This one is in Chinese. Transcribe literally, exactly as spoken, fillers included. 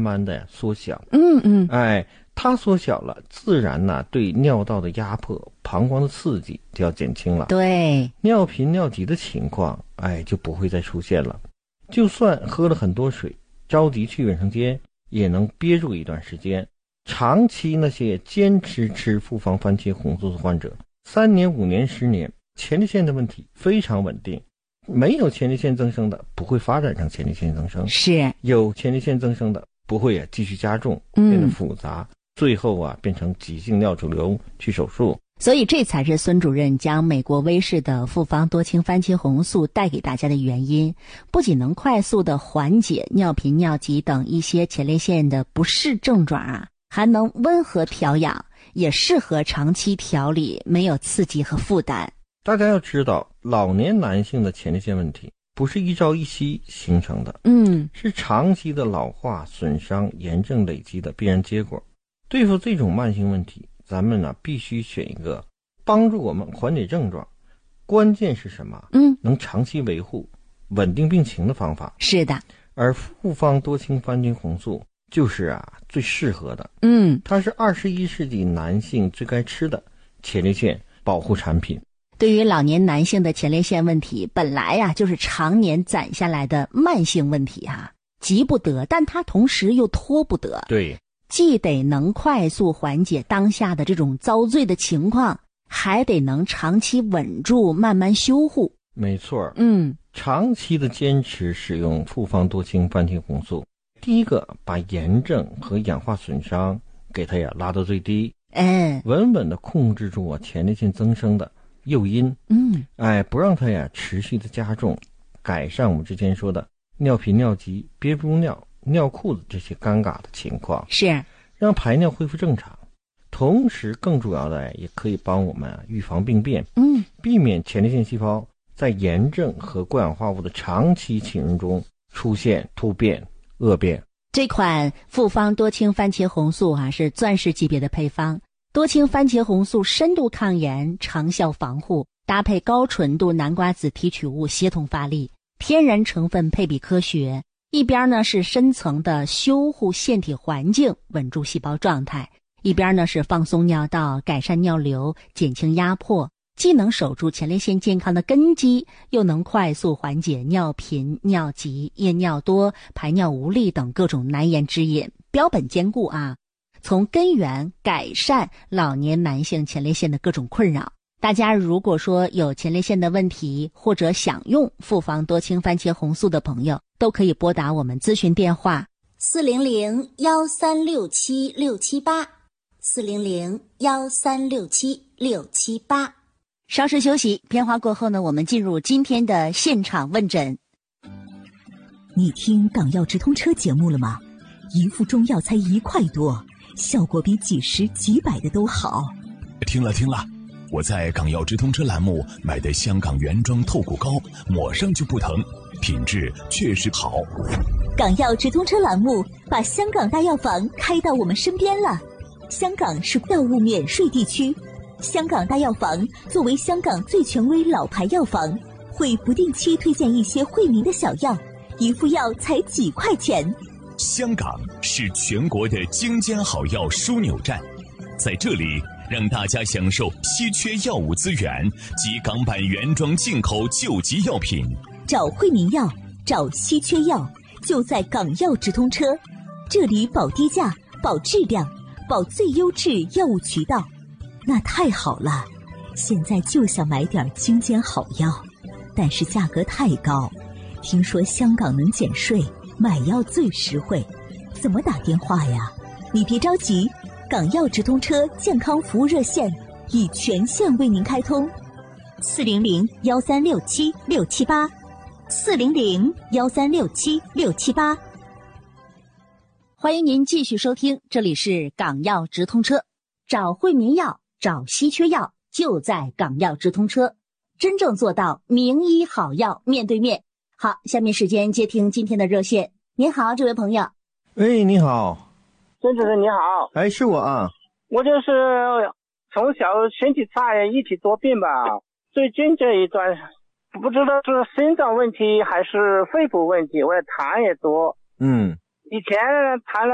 慢的缩小。 嗯嗯， 哎，它缩小了，自然呢、啊、对尿道的压迫、膀胱的刺激就要减轻了。 对， 尿频尿急的情况，哎，就不会再出现了。就算喝了很多水，着急去卫生间，也能憋住一段时间。长期那些坚持吃复方番茄红素的患者，三年、五年、十年，前列腺的问题非常稳定。没有前列腺增生的，不会发展成前列腺增生； 是有前列腺增生的，不会啊继续加重， 嗯变得复杂，最后啊变成急性尿肿瘤，去手术。 所以这才是孙主任将美国威士的复方多氢番茄红素带给大家的原因，不仅能快速的缓解尿频尿急等一些前列腺的不适症状啊，还能温和调养，也适合长期调理，没有刺激和负担。 大家要知道，老年男性的前列腺问题不是一朝一夕形成的， 嗯， 是长期的老化、损伤、炎症累积的必然结果。对付这种慢性问题，咱们呢必须选一个帮助我们缓解症状，关键是什么？ 嗯， 能长期维护、稳定病情的方法。 是的， 而复方多氢番茄红素就是啊最适合的。 嗯， 它是二十一世纪男性最该吃的前列腺保护产品。 对于老年男性的前列腺问题，本来呀、啊、就是常年攒下来的慢性问题啊，急不得，但它同时又拖不得。 对， 既得能快速缓解当下的这种遭罪的情况，还得能长期稳住，慢慢修护。 没错。 嗯， 长期的坚持使用复方多氢番茄红素，第一个把炎症和氧化损伤给它呀拉到最低， 嗯， 稳稳的控制住啊前列腺增生的诱因， 嗯， 哎，不让它呀持续的加重，改善我们之前说的尿频尿急、憋不住尿、尿裤子这些尴尬的情况， 是让排尿恢复正常。同时更主要的也可以帮我们预防病变， 嗯， 避免前列腺细胞在炎症和过氧化物的长期浸润中出现突变、恶变。 这款复方多氢番茄红素啊是钻石级别的配方，多氢番茄红素深度抗炎、长效防护，搭配高纯度南瓜子提取物协同发力，天然成分配比科学，一边呢是深层的修护腺体环境，稳住细胞状态，一边呢是放松尿道，改善尿流，减轻压迫，既能守住前列腺健康的根基，又能快速缓解尿频、尿急、夜尿多、排尿无力等各种难言之隐，标本兼顾啊，从根源改善老年男性前列腺的各种困扰。大家如果说有前列腺的问题，或者想用复方多氢番茄红素的朋友，都可以拨打我们咨询电话四零零幺三六七六七八，四零零幺三六七六七八。 稍事休息，片花过后呢，我们进入今天的现场问诊。 你听港药直通车节目了吗？一副中药才一块多，效果比几十几百的都好。 听了听了，我在港药直通车栏目买的香港原装透骨膏，抹上就不疼，品质确实好。 港药直通车栏目把香港大药房开到我们身边了。香港是药物免税地区，香港大药房作为香港最权威老牌药房，会不定期推荐一些惠民的小药，一副药才几块钱。 香港是全国的精尖好药枢纽站，在这里让大家享受稀缺药物资源及港版原装进口救急药品。 找惠民药，找稀缺药，就在港药直通车，这里保低价、保质量、保最优质药物渠道。那太好了，现在就想买点精尖好药，但是价格太高。听说香港能减税，买药最实惠，怎么打电话呀？你别着急，港药直通车健康服务热线已全线为您开通，四零零幺三六七六七八，四零零幺三六七六七八。 欢迎您继续收听，这里是港药直通车，找惠民药，找稀缺药，就在港药直通车，真正做到名医好药面对面。好，下面时间接听今天的热线。您好，这位朋友。 喂，你好。 孙主任你好。 哎，是我啊。 我就是从小身体差，一体多病吧，最近这一段不知道是心脏问题还是肺部问题，我也痰也多。 嗯。 以前痰了